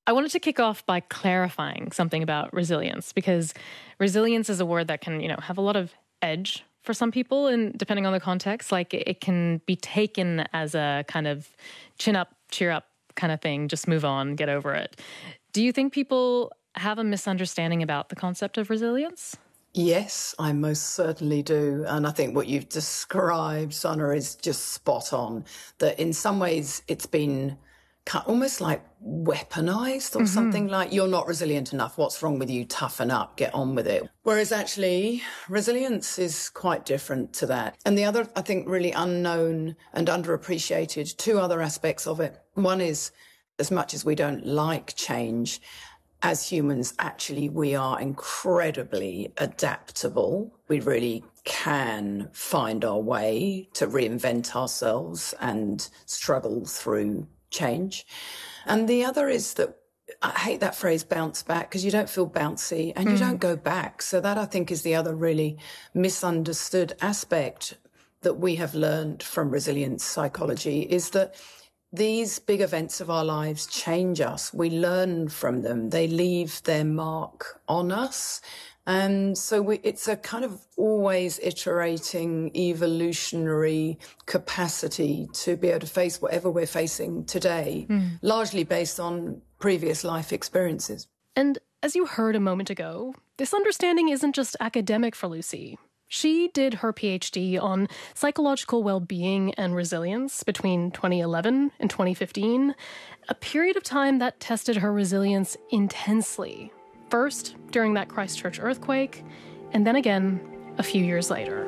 I wanted to kick off by clarifying something about resilience, because resilience is a word that can, have a lot of edge for some people, and depending on the context, like it can be taken as a kind of chin up, cheer up kind of thing, just move on, get over it. Do you think people have a misunderstanding about the concept of resilience? Yes, I most certainly do. And I think what you've described, Sana, is just spot on. That in some ways it's been almost like weaponized or something, like, you're not resilient enough. What's wrong with you? Toughen up, get on with it. Whereas actually resilience is quite different to that. And the other, I think, really unknown and underappreciated, two other aspects of it. One is, as much as we don't like change, as humans, actually, we are incredibly adaptable. We really can find our way to reinvent ourselves and struggle through change. And the other is that, I hate that phrase, bounce back, because you don't feel bouncy and you don't go back. So that, I think, is the other really misunderstood aspect that we have learned from resilience psychology, is that these big events of our lives change us. We learn from them. They leave their mark on us. And so it's a kind of always iterating evolutionary capacity to be able to face whatever we're facing today, largely based on previous life experiences. And as you heard a moment ago, this understanding isn't just academic for Lucy. She did her PhD on psychological well-being and resilience between 2011 and 2015, a period of time that tested her resilience intensely. First, during that Christchurch earthquake, and then again a few years later.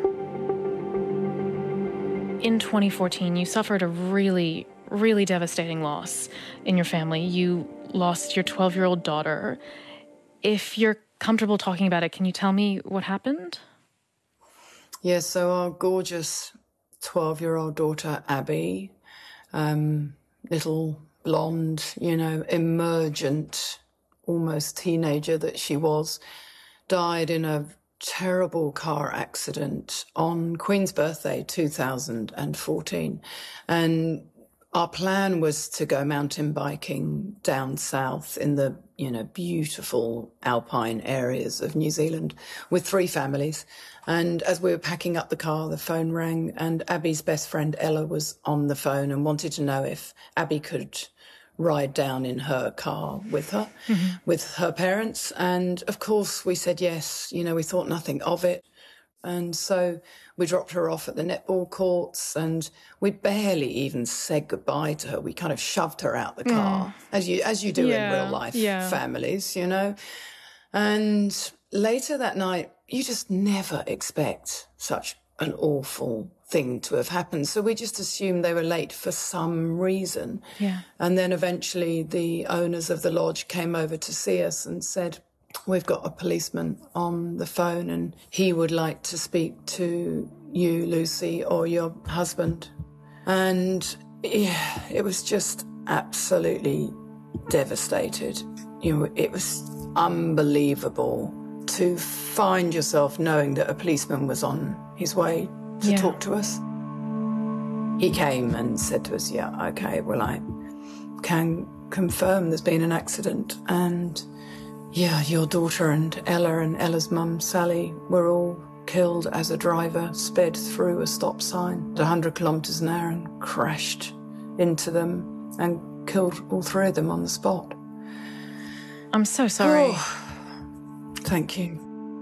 In 2014, you suffered a really, really devastating loss in your family. You lost your 12-year-old daughter. If you're comfortable talking about it, can you tell me what happened? Yes, so our gorgeous 12-year-old daughter, Abby, little blonde, emergent, almost teenager that she was, died in a terrible car accident on Queen's birthday, 2014. And our plan was to go mountain biking down south in the, beautiful alpine areas of New Zealand with 3 families. And as we were packing up the car, the phone rang, and Abby's best friend Ella was on the phone and wanted to know if Abby could ride down in her car with her, with her parents. And of course we said yes. We thought nothing of it. And so we dropped her off at the netball courts, and we barely even said goodbye to her. We kind of shoved her out the car, as you do in real life families, And later that night, you just never expect such an awful thing to have happened. So we just assumed they were late for some reason. Yeah. And then eventually the owners of the lodge came over to see us and said, "We've got a policeman on the phone and he would like to speak to you, Lucy, or your husband." And it was just absolutely devastated. It was unbelievable to find yourself knowing that a policeman was on his way to talk to us. He came and said to us, "Yeah, okay, well, I can confirm there's been an accident, and your daughter and Ella's mum, Sally, were all killed as a driver sped through a stop sign at 100 kilometres an hour and crashed into them and killed all 3 of them on the spot." I'm so sorry. Oh, thank you.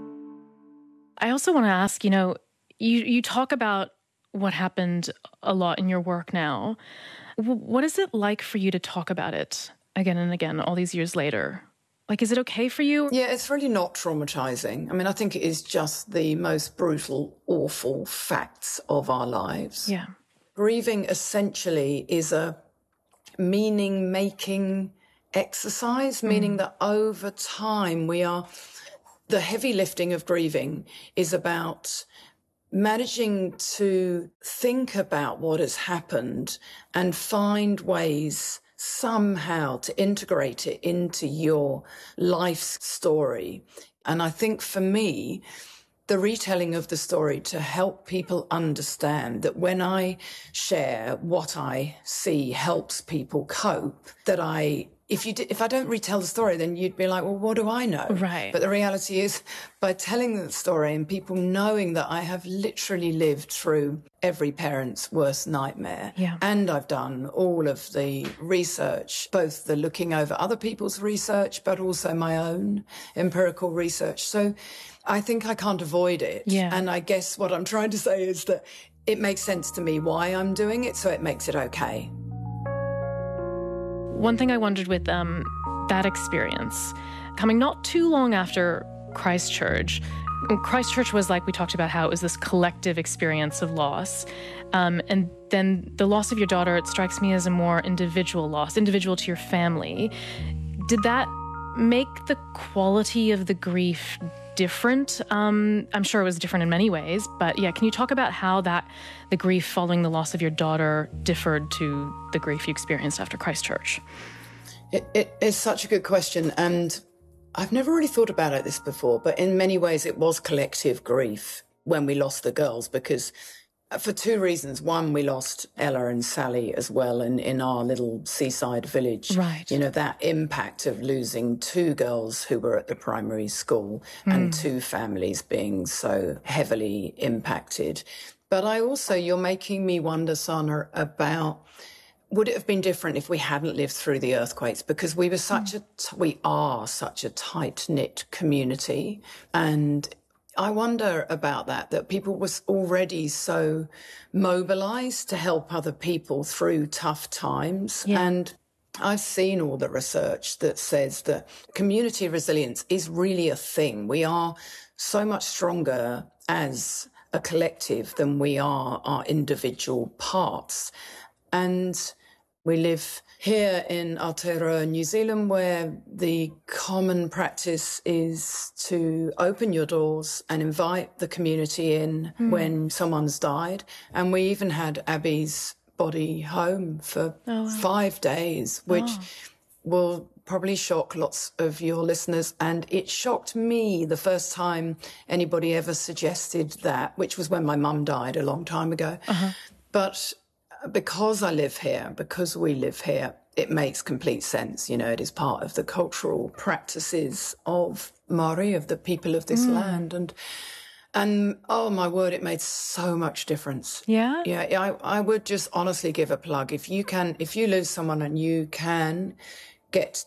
I also want to ask, you talk about what happened a lot in your work now. What is it like for you to talk about it again and again all these years later? Like, is it okay for you? Yeah, it's really not traumatizing. I mean, I think it is just the most brutal, awful facts of our lives. Yeah. Grieving essentially is a meaning-making exercise, meaning that over time the heavy lifting of grieving is about managing to think about what has happened and find ways somehow to integrate it into your life's story. And I think for me, the retelling of the story to help people understand that when I share what I see helps people cope, that I if I don't retell the story, then you'd be like, well, what do I know? Right. But the reality is, by telling the story and people knowing that I have literally lived through every parent's worst nightmare, and I've done all of the research, both the looking over other people's research, but also my own empirical research. So I think I can't avoid it. Yeah. And I guess what I'm trying to say is that it makes sense to me why I'm doing it, so it makes it okay. One thing I wondered with that experience, coming not too long after Christchurch. Christchurch was, like we talked about, how it was this collective experience of loss. And then the loss of your daughter, it strikes me as a more individual loss, individual to your family. Did that make the quality of the grief different? I'm sure it was different in many ways, but yeah, can you talk about how the grief following the loss of your daughter differed to the grief you experienced after Christchurch? It is such a good question, and I've never really thought about this before, but in many ways it was collective grief when we lost the girls, because for two reasons. One, we lost Ella and Sally as well in our little seaside village. Right. You know, that impact of losing two girls who were at the primary school and two families being so heavily impacted. But you're making me wonder, Sana, about would it have been different if we hadn't lived through the earthquakes? Because we are such a tight-knit community, and I wonder about that people was already so mobilised to help other people through tough times. Yeah. And I've seen all the research that says that community resilience is really a thing. We are so much stronger as a collective than we are our individual parts. And we live here in Aotearoa, New Zealand, where the common practice is to open your doors and invite the community in when someone's died. And we even had Abby's body home for 5 days, which will probably shock lots of your listeners. And it shocked me the first time anybody ever suggested that, which was when my mum died a long time ago. But because we live here, it makes complete sense. You know, it is part of the cultural practices of Māori, of the people of this land. And oh my word, it made so much difference. Yeah? Yeah, I would just honestly give a plug. If you lose someone and you can get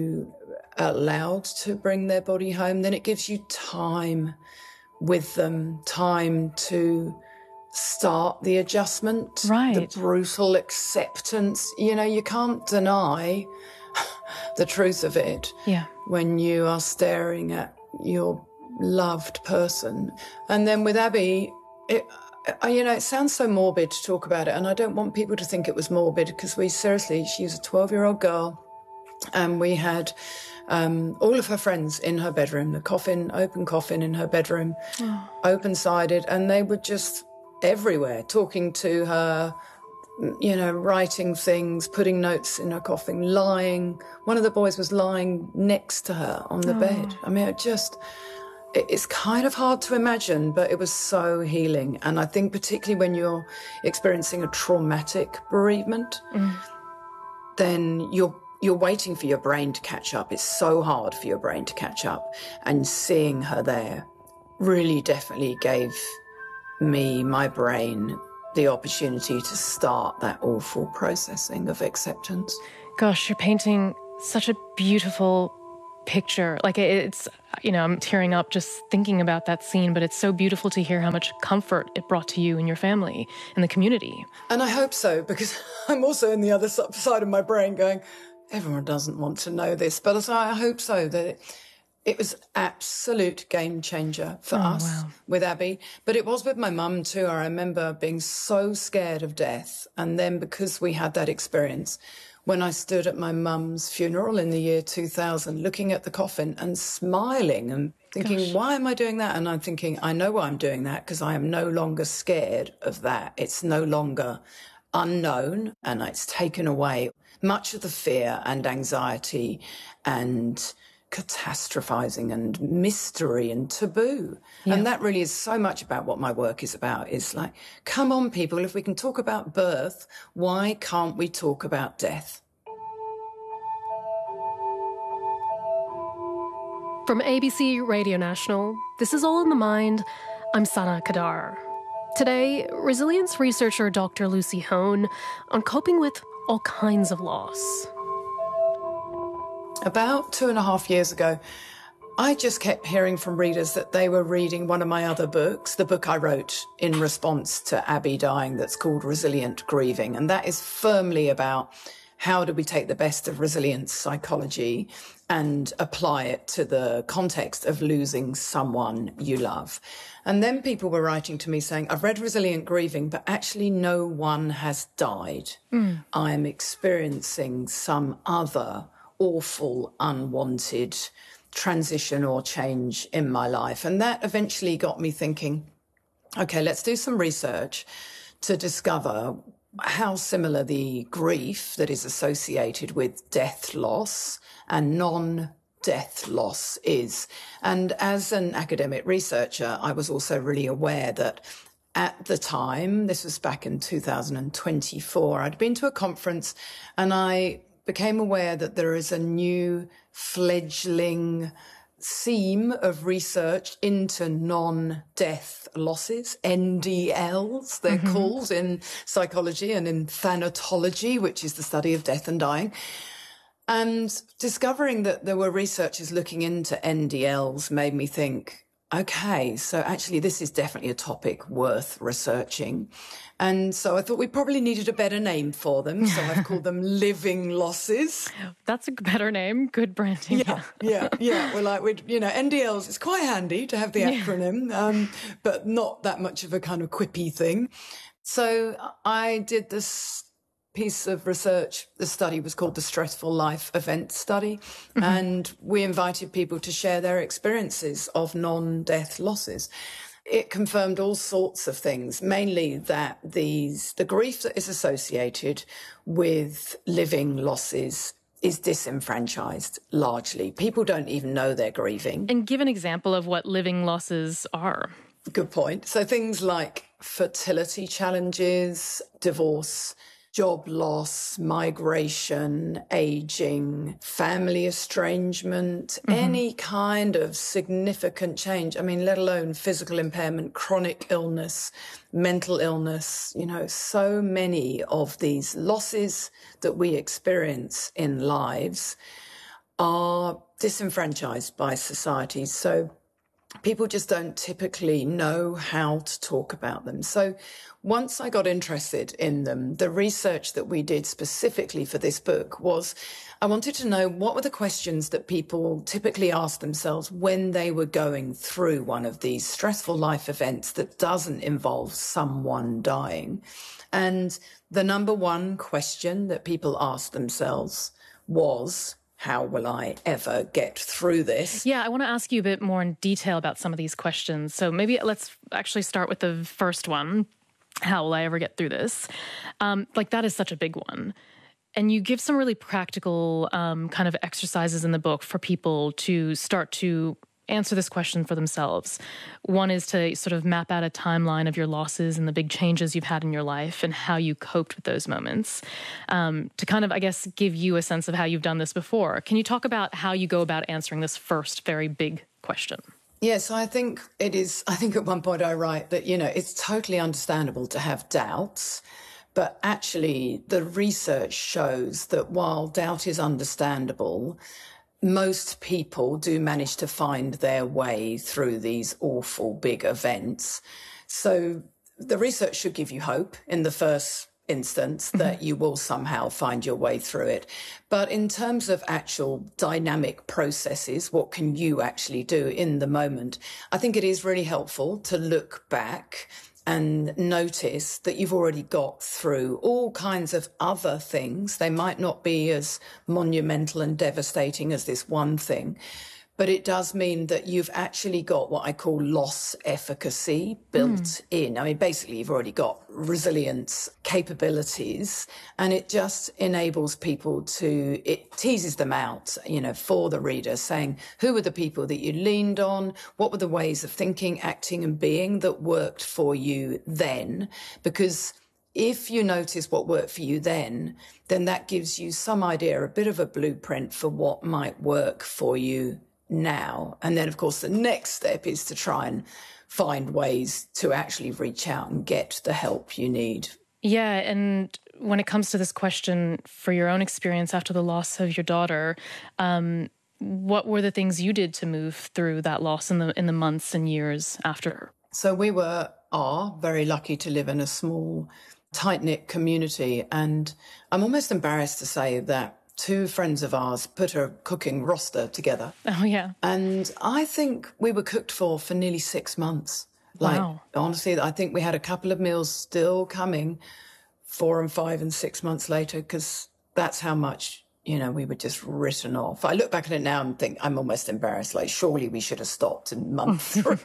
allowed to bring their body home, then it gives you time with them, time to start the adjustment, the brutal acceptance. You know, you can't deny the truth of it when you are staring at your loved person. And then with Abby, it sounds so morbid to talk about it, and I don't want people to think it was morbid, because she was a 12-year-old girl, and we had all of her friends in her bedroom, open coffin in her bedroom, open-sided, and they were just everywhere, talking to her, you know, writing things, putting notes in her coffin, lying. One of the boys was lying next to her on the bed. I mean, it's kind of hard to imagine, but it was so healing. And I think particularly when you're experiencing a traumatic bereavement, then you're waiting for your brain to catch up. It's so hard for your brain to catch up. And seeing her there really definitely gave my brain, the opportunity to start that awful processing of acceptance. Gosh, you're painting such a beautiful picture. Like, it's, you know, I'm tearing up just thinking about that scene, but it's so beautiful to hear how much comfort it brought to you and your family and the community. And I hope so, because I'm also in the other side of my brain going, everyone doesn't want to know this, but I hope so, that it was absolute game changer for us with Abby. But it was with my mum too. I remember being so scared of death. And then because we had that experience, when I stood at my mum's funeral in the year 2000, looking at the coffin and smiling and thinking, why am I doing that? And I'm thinking, I know why I'm doing that, because I am no longer scared of that. It's no longer unknown, and it's taken away much of the fear and anxiety and catastrophizing and mystery and taboo. And that really is so much about what my work is about. It's like, come on, people, if we can talk about birth, why can't we talk about death? From ABC Radio National, this is All in the Mind. I'm Sana Kadar. Today, resilience researcher Dr. Lucy Hone on coping with all kinds of loss. About 2.5 years ago, I just kept hearing from readers that they were reading one of my other books, the book I wrote in response to Abby dying, that's called Resilient Grieving. And that is firmly about how do we take the best of resilience psychology and apply it to the context of losing someone you love. And then people were writing to me saying, I've read Resilient Grieving, but actually no one has died. I am experiencing some other awful, unwanted transition or change in my life. And that eventually got me thinking, okay, let's do some research to discover how similar the grief that is associated with death loss and non-death loss is. And as an academic researcher, I was also really aware that at the time, this was back in 2024, I'd been to a conference and I became aware that there is a new fledgling seam of research into non-death losses, NDLs, they're called in psychology and in thanatology, which is the study of death and dying. And discovering that there were researchers looking into NDLs made me think, okay, so actually this is definitely a topic worth researching. And so I thought we probably needed a better name for them. So I've called them living losses. That's a better name. Good branding. Yeah. Well, NDLs, it's quite handy to have the acronym, but not that much of a kind of quippy thing. So I did this piece of research. The study was called the Stressful Life Event Study. And we invited people to share their experiences of non-death losses. It confirmed all sorts of things, mainly that the grief that is associated with living losses is disenfranchised, largely. People don't even know they're grieving. And give an example of what living losses are. Good point. So things like fertility challenges, divorce, job loss, migration, aging, family estrangement, any kind of significant change. I mean, let alone physical impairment, chronic illness, mental illness, so many of these losses that we experience in lives are disenfranchised by society. So people just don't typically know how to talk about them. So once I got interested in them, the research that we did specifically for this book was I wanted to know what were the questions that people typically ask themselves when they were going through one of these stressful life events that doesn't involve someone dying. And the number one question that people asked themselves was, how will I ever get through this? Yeah, I want to ask you a bit more in detail about some of these questions. So maybe let's actually start with the first one. How will I ever get through this? That is such a big one. And you give some really practical kind of exercises in the book for people to start to answer this question for themselves. One is to sort of map out a timeline of your losses and the big changes you've had in your life and how you coped with those moments. To kind of, I guess, give you a sense of how you've done this before. Can you talk about how you go about answering this first very big question? Yes, I think at one point I write that, it's totally understandable to have doubts, but actually the research shows that while doubt is understandable, most people do manage to find their way through these awful big events. So the research should give you hope in the first instance that you will somehow find your way through it. But in terms of actual dynamic processes, what can you actually do in the moment? I think it is really helpful to look back and notice that you've already got through all kinds of other things. They might not be as monumental and devastating as this one thing, but it does mean that you've actually got what I call loss efficacy built in. I mean, basically, you've already got resilience capabilities, and it just enables people it teases them out, for the reader, saying, who were the people that you leaned on? What were the ways of thinking, acting, and being that worked for you then? Because if you notice what worked for you then that gives you some idea, a bit of a blueprint for what might work for you now. And then, of course, the next step is to try and find ways to actually reach out and get the help you need. Yeah, and when it comes to this question, for your own experience after the loss of your daughter, what were the things you did to move through that loss in the months and years after? So we are very lucky to live in a small, tight-knit community. And I'm almost embarrassed to say that 2 friends of ours put a cooking roster together. Oh, yeah. And I think we were cooked for nearly 6 months. Wow. Honestly, I think we had a couple of meals still coming 4 and 5 and 6 months later, because that's how much, we were just written off. I look back at it now and think I'm almost embarrassed. Like, surely we should have stopped in month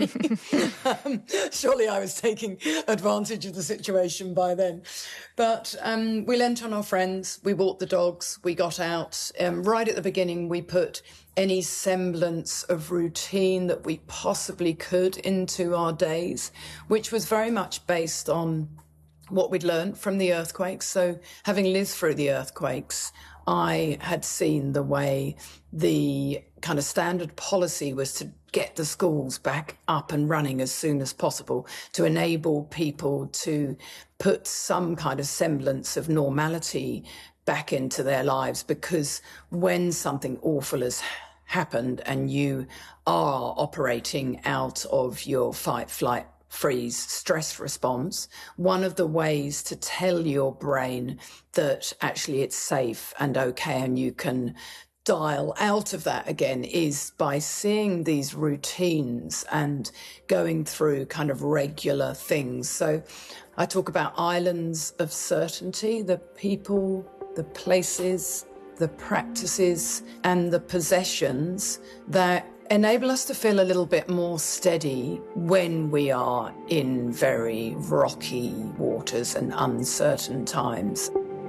3. Surely I was taking advantage of the situation by then. But we lent on our friends. We walked the dogs. We got out. Right at the beginning, we put any semblance of routine that we possibly could into our days, which was very much based on what we'd learned from the earthquakes. So having lived through the earthquakes, I had seen the way the kind of standard policy was to get the schools back up and running as soon as possible, to enable people to put some kind of semblance of normality back into their lives. Because when something awful has happened and you are operating out of your fight, flight, freeze stress response, one of the ways to tell your brain that actually it's safe and okay and you can dial out of that again is by seeing these routines and going through kind of regular things. So I talk about islands of certainty, the people, the places, the practices and the possessions that enable us to feel a little bit more steady when we are in very rocky waters and uncertain times.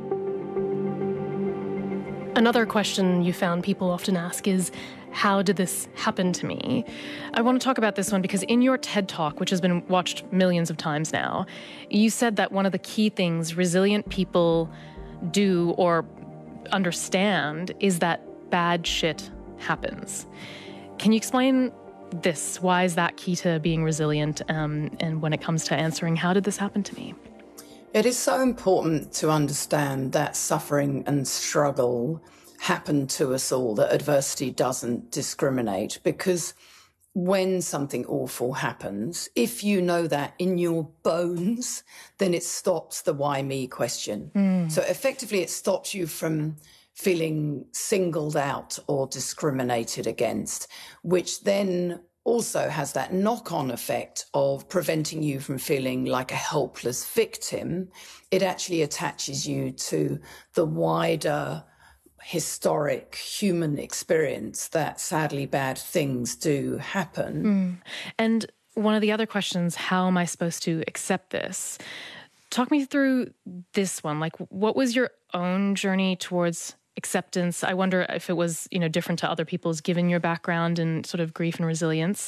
Another question you found people often ask is, how did this happen to me? I want to talk about this one because in your TED Talk, which has been watched millions of times now, you said that one of the key things resilient people do or understand is that bad shit happens. Can you explain this? Why is that key to being resilient? And when it comes to answering, how did this happen to me? It is so important to understand that suffering and struggle happen to us all, that adversity doesn't discriminate, because when something awful happens, if you know that in your bones, then it stops the why me question. So effectively it stops you from feeling singled out or discriminated against, which then also has that knock-on effect of preventing you from feeling like a helpless victim. It actually attaches you to the wider historic human experience that sadly bad things do happen. And one of the other questions, how am I supposed to accept this? Talk me through this one. Like, what was your own journey towards acceptance? I wonder if it was, different to other people's, given your background in sort of grief and resilience.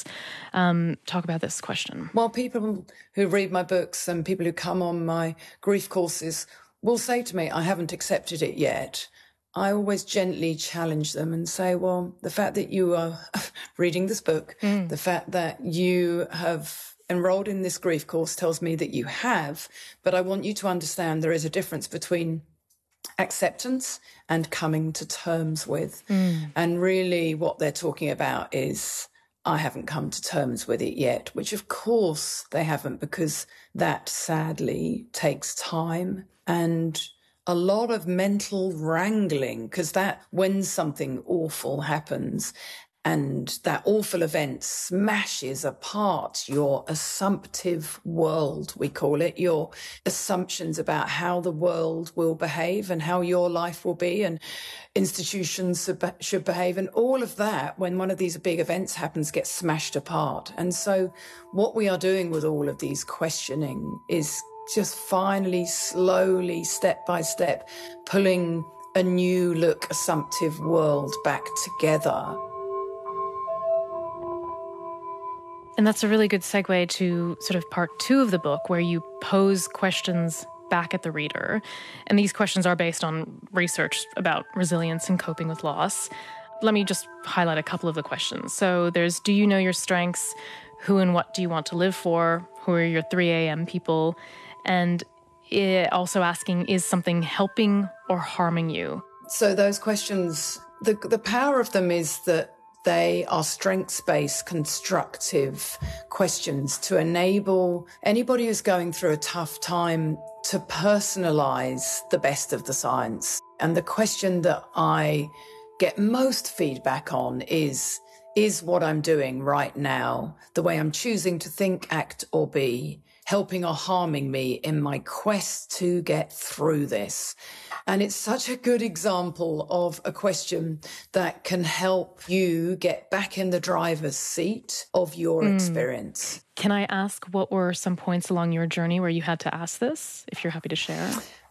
Talk about this question. Well, people who read my books and people who come on my grief courses will say to me, I haven't accepted it yet. I always gently challenge them and say, well, the fact that you are reading this book, the fact that you have enrolled in this grief course tells me that you have, but I want you to understand there is a difference between acceptance and coming to terms with. And really what they're talking about is, I haven't come to terms with it yet, which of course they haven't, because that sadly takes time and a lot of mental wrangling, because that when something awful happens and that awful event smashes apart your assumptive world, we call it, your assumptions about how the world will behave and how your life will be and institutions should behave. And all of that, when one of these big events happens, gets smashed apart. And so what we are doing with all of these questioning is just finally, slowly, step by step, pulling a new look, assumptive world back together. And that's a really good segue to sort of part 2 of the book, where you pose questions back at the reader. And these questions are based on research about resilience and coping with loss. let me just highlight a couple of the questions. So there's, do you know your strengths? Who and what do you want to live for? Who are your 3 a.m. people? And also asking, is something helping or harming you? So those questions, the power of them is that they are strengths-based, constructive questions to enable anybody who's going through a tough time to personalize the best of the science. And the question that I get most feedback on is what I'm doing right now, the way I'm choosing to think, act, or be, helping or harming me in my quest to get through this? And it's such a good example of a question that can help you get back in the driver's seat of your experience. Can I ask, what were some points along your journey where you had to ask this, if you're happy to share?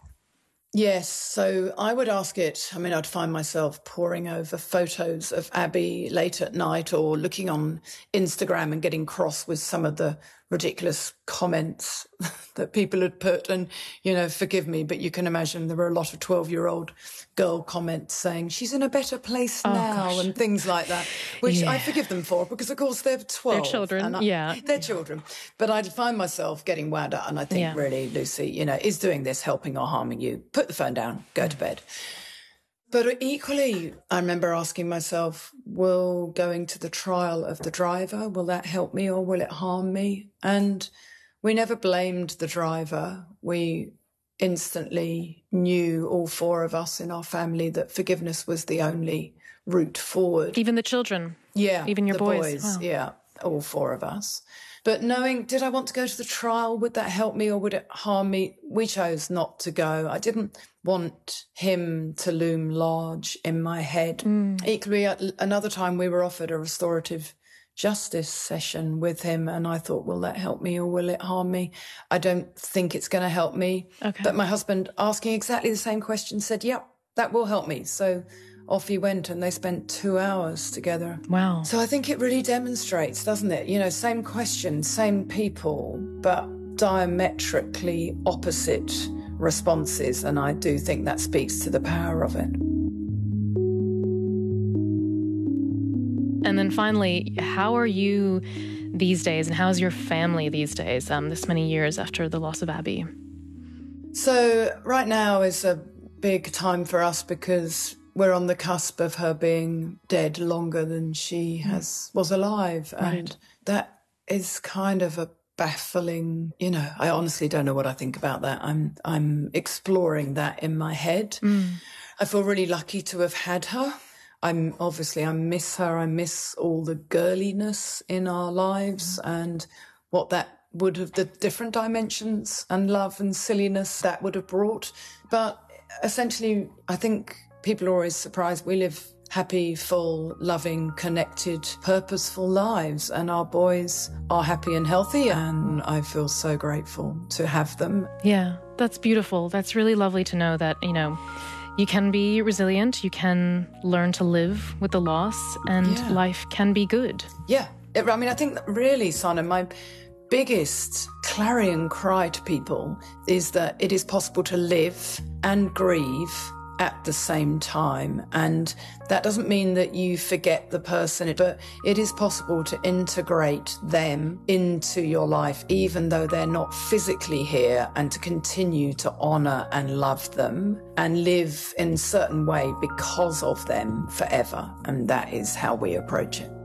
Yes, so I would ask it. I mean, I'd find myself poring over photos of Abby late at night or looking on Instagram and getting cross with some of the ridiculous comments that people had put. And, you know, forgive me, but you can imagine there were a lot of 12-year-old girl comments saying she's in a better place now and things like that, which I forgive them for because, of course, they're 12. They're children, They're children. But I'd find myself getting wound up and I think, really, Lucy, you know, is doing this helping or harming you? Put the phone down, go to bed. But equally, I remember asking myself, will going to the trial of the driver, will that help me or will it harm me? And we never blamed the driver. We instantly knew, all four of us in our family, that forgiveness was the only route forward. Even the children? Yeah. Even your boys? Wow. Yeah, all four of us. But knowing, did I want to go to the trial? Would that help me or would it harm me? We chose not to go. I didn't want him to loom large in my head. Equally, another time we were offered a restorative justice session with him and I thought, will that help me or will it harm me? I don't think it's going to help me. Okay. But my husband, asking exactly the same question, said, yep, that will help me. So off he went and they spent 2 hours together. Wow. So I think it really demonstrates, doesn't it? You know, same question, same people, but diametrically opposite responses. And I do think that speaks to the power of it. And then finally, how are you these days and how's your family these days, this many years after the loss of Abby? So right now is a big time for us because we're on the cusp of her being dead longer than she was alive. And that is kind of a baffling, you know, I honestly don't know what I think about that. I'm exploring that in my head. I feel really lucky to have had her. I miss her. I miss all the girliness in our lives and what that would have, the different dimensions and love and silliness that would have brought. But essentially, I think people are always surprised. We live happy, full, loving, connected, purposeful lives, and our boys are happy and healthy, and I feel so grateful to have them. Yeah, that's beautiful. That's really lovely to know that, you know, you can be resilient, you can learn to live with the loss, and life can be good. Yeah. I think that really, Sana, my biggest clarion cry to people is that it is possible to live and grieve at the same time. And that doesn't mean that you forget the person, but it is possible to integrate them into your life, even though they're not physically here, and to continue to honour and love them and live in a certain way because of them forever. And that is how we approach it.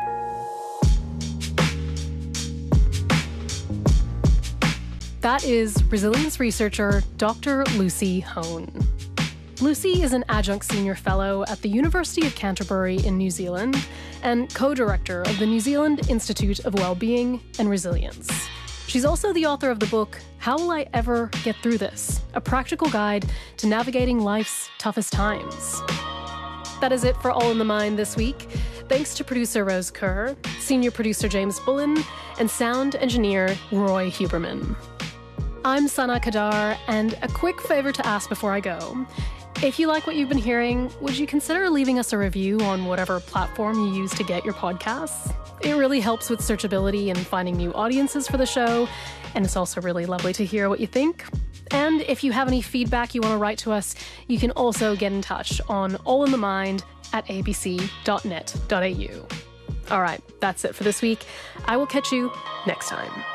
That is resilience researcher Dr. Lucy Hone. Lucy is an adjunct senior fellow at the University of Canterbury in New Zealand and co-director of the New Zealand Institute of Wellbeing and Resilience. She's also the author of the book, How Will I Ever Get Through This? A Practical Guide to Navigating Life's Toughest Times. That is it for All in the Mind this week. Thanks to producer Rose Kerr, senior producer James Bullen, and sound engineer Roy Huberman. I'm Sana Kadar, and a quick favor to ask before I go. If you like what you've been hearing, would you consider leaving us a review on whatever platform you use to get your podcasts? It really helps with searchability and finding new audiences for the show, and it's also really lovely to hear what you think. And if you have any feedback you want to write to us, you can also get in touch on allinthemind@abc.net.au. All right, that's it for this week. I will catch you next time.